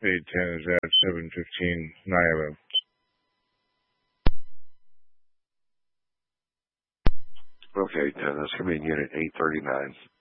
810 is at 715 9mm. Okay, that's going to be in unit 839.